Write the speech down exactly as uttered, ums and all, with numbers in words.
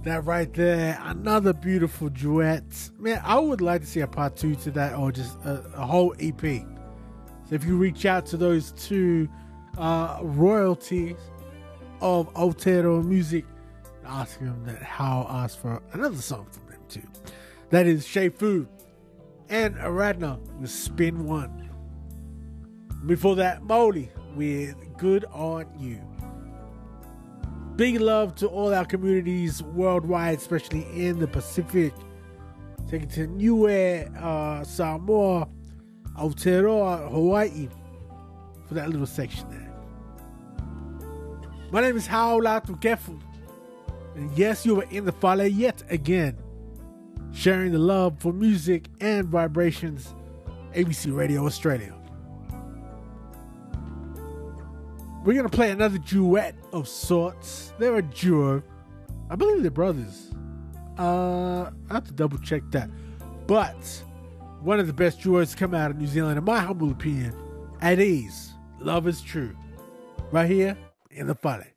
That right there, another beautiful duet. Man, I would like to see a part two to that, or just a, a whole E P. So if you reach out to those two uh, royalties of Aotearoa music, ask them that how ask for another song from them too. That is Shay Fu and Aradna with Spin One. Before that, Molly with Good On You. Big love to all our communities worldwide, especially in the Pacific. Taking to Niue, uh, Samoa, Aotearoa, Hawaii for that little section there. My name is Haolatu Kefu. And yes, you are in the Fale yet again, sharing the love for music and vibrations. A B C Radio Australia. We're going to play another duet of sorts. They're a duo. I believe they're brothers. Uh, I have to double check that. But one of the best duos to come out of New Zealand, in my humble opinion, at ease. Love is True. Right here in the Fale.